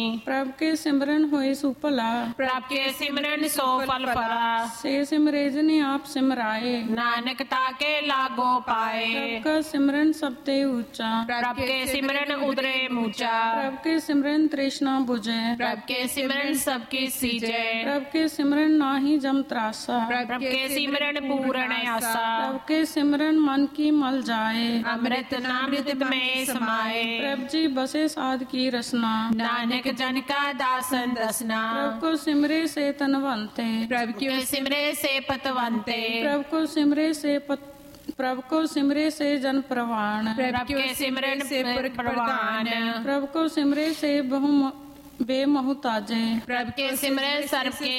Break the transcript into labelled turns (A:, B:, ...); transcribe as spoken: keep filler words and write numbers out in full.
A: प्रभ के सिमरन होए सुफला,
B: प्रभ के सिमरन सो फल फला।
A: से सिमरे जिने आप सिमराए,
B: नानक ताके लागो पाए।
A: प्रभ का सिमरन सबते ऊंचा,
B: प्रभ के सिमरन उदरे मूचा।
A: प्रभ के सिमरन तृष्णा बुझे,
B: प्रभ के सिमरन सबकी सीजे।
A: प्रभ के सिमरन नाहि जम त्रासा,
B: प्रभ के सिमरन पूर्ण आशा।
A: प्रभ के सिमरन मन की मल जाए,
B: अमृत नामृत में समाए।
A: प्रभ जी बसे साध की रसना,
B: नानक जन का दासन दसना।
A: प्रभ को सिमरे से तनवंते,
B: प्रभ के सिमरे से पतवंते।
A: प्रभ को सिमरे से पत प्रभ को सिमरे से जन प्रवाण,
B: प्रभ के सिमरन से प्रवान।
A: प्रभ को सिमरे से बहु बेमहुताजे,
B: प्रभ के सिमरन सर्व के